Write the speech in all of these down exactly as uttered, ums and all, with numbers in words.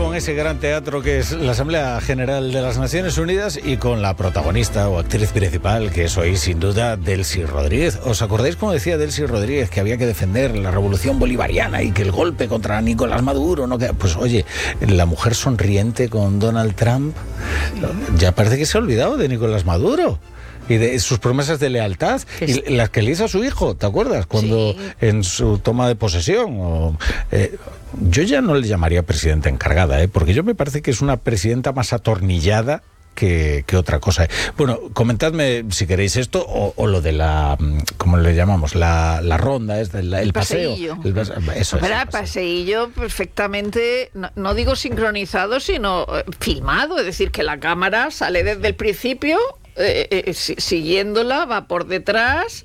con ese gran teatro que es la Asamblea General de las Naciones Unidas y con la protagonista o actriz principal, que es hoy sin duda Delcy Rodríguez. ¿Os acordáis cómo decía Delcy Rodríguez que había que defender la revolución bolivariana y que el golpe contra Nicolás Maduro no queda? Pues oye, la mujer sonriente con Donald Trump ya parece que se ha olvidado de Nicolás Maduro y de sus promesas de lealtad, y las que le hizo a su hijo, ¿te acuerdas? Cuando sí. en su toma de posesión. O, eh, yo ya no le llamaría presidenta encargada, ¿eh? Porque yo me parece que es una presidenta más atornillada que, que otra cosa. Bueno, comentadme si queréis esto o, o lo de la, ¿cómo le llamamos? La, la ronda, es el, el, el paseo. El, eso es. Pero paseillo perfectamente, no, no digo sincronizado, sino eh, filmado, es decir, que la cámara sale desde el principio. Eh, eh, siguiéndola, va por detrás,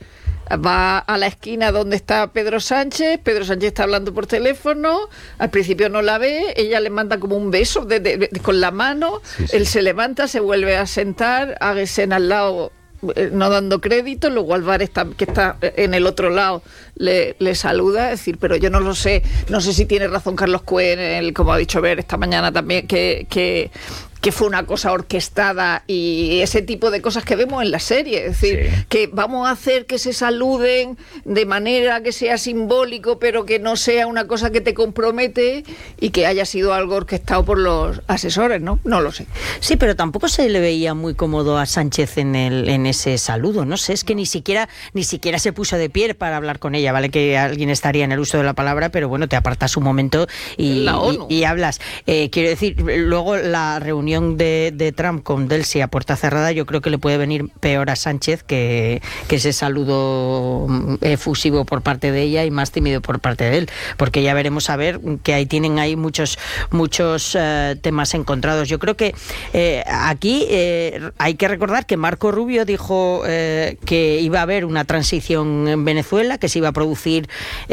va a la esquina donde está Pedro Sánchez. Pedro Sánchez está hablando por teléfono, al principio no la ve, ella le manda como un beso de, de, de, con la mano, sí, sí. Él se levanta, se vuelve a sentar, haga escena al lado, eh, no dando crédito, luego Álvarez, está, que está en el otro lado, le, le saluda, es decir, pero yo no lo sé, no sé si tiene razón Carlos Cuen, el, como ha dicho Ver esta mañana también, que... que que fue una cosa orquestada y ese tipo de cosas que vemos en la serie, es decir, sí. que vamos a hacer que se saluden de manera que sea simbólico, pero que no sea una cosa que te compromete y que haya sido algo orquestado por los asesores, ¿no? No lo sé. Sí, pero tampoco se le veía muy cómodo a Sánchez en el en ese saludo, no sé, es que ni siquiera ni siquiera se puso de pie para hablar con ella, vale que alguien estaría en el uso de la palabra, pero bueno, te apartas un momento y, y, y hablas. Eh, quiero decir, luego la reunión De, de Trump con Delcy a puerta cerrada, yo creo que le puede venir peor a Sánchez que, que ese saludo efusivo por parte de ella y más tímido por parte de él, porque ya veremos a ver que ahí tienen ahí muchos muchos uh, temas encontrados. Yo creo que eh, aquí eh, hay que recordar que Marco Rubio dijo eh, que iba a haber una transición en Venezuela, que se iba a producir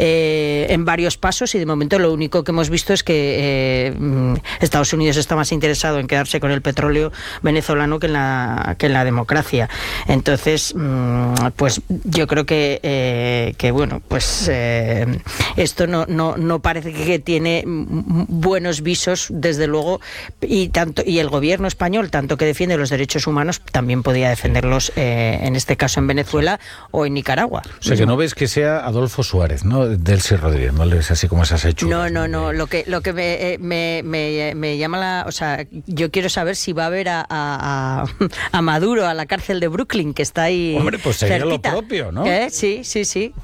eh, en varios pasos, y de momento lo único que hemos visto es que eh, Estados Unidos está más interesado en quedarse con el petróleo venezolano que en la que en la democracia. Entonces, pues yo creo que eh, que bueno, pues eh, esto no no no parece que tiene buenos visos, desde luego, y tanto y el gobierno español, tanto que defiende los derechos humanos, también podía defenderlos eh, en este caso en Venezuela o en Nicaragua. O sea, que no ves que sea Adolfo Suárez, ¿no? Delcy Rodríguez, no le ves así como esas hechuras. No, no, no. Lo que lo que me eh, me, me me llama la, o sea, yo quiero saber si va a ver a, a, a Maduro a la cárcel de Brooklyn, que está ahí. Hombre, pues sería cerquita. Lo propio, ¿no? ¿Eh? Sí, sí, sí.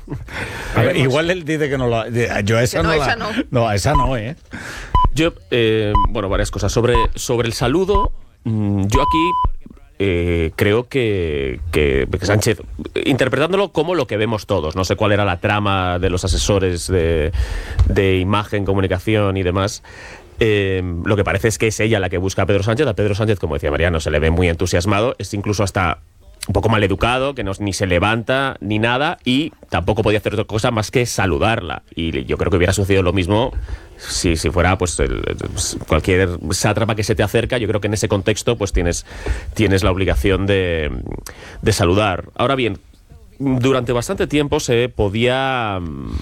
A ver, igual él dice que no lo... Yo a esa no, no, esa la, no. No, a esa no, ¿eh? Yo, eh, bueno, varias cosas. Sobre, sobre el saludo, mmm, yo aquí... Eh, creo que, que, que Sánchez, interpretándolo como lo que vemos todos, no sé cuál era la trama de los asesores de, de imagen, comunicación y demás, eh, lo que parece es que es ella la que busca a Pedro Sánchez. A Pedro Sánchez, como decía Mariano, se le ve muy entusiasmado, es incluso hasta un poco mal educado, que no, ni se levanta ni nada, y tampoco podía hacer otra cosa más que saludarla. Y yo creo que hubiera sucedido lo mismo si, si fuera pues el, cualquier sátrapa que se te acerca. Yo creo que en ese contexto pues tienes, tienes la obligación de, de saludar. Ahora bien, durante bastante tiempo se podía,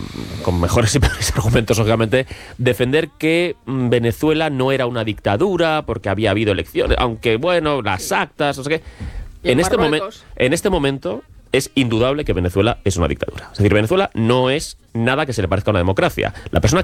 con mejores y peores argumentos, lógicamente, defender que Venezuela no era una dictadura porque había habido elecciones, aunque, bueno, las actas, no sé qué. En este, momen- en este momento es indudable que Venezuela es una dictadura. Es decir, Venezuela no es nada que se le parezca a una democracia. La persona